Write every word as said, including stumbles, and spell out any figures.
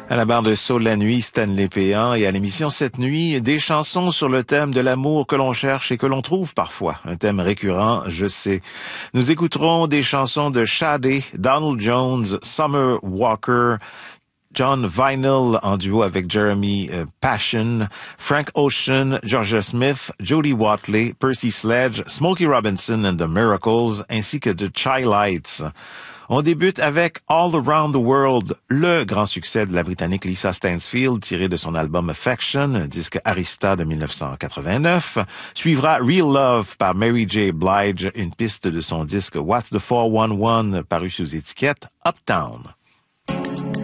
À la barre de Saut la nuit, Stanley Péan, et à l'émission Cette nuit, des chansons sur le thème de l'amour que l'on cherche et que l'on trouve parfois. Un thème récurrent, je sais. Nous écouterons des chansons de Sade, Donald Jones, Summer Walker, John Vinyl en duo avec Jeremy euh, Passion, Frank Ocean, Georgia Smith, Jody Watley, Percy Sledge, Smokey Robinson and the Miracles, ainsi que The Chi-Lights. On débute avec All Around the World, le grand succès de la Britannique Lisa Stansfield, tiré de son album Affection, un disque Arista de dix-neuf cent quatre-vingt-neuf. Suivra Real Love par Mary J. Blige, une piste de son disque What's the four one one, paru sous étiquette Uptown.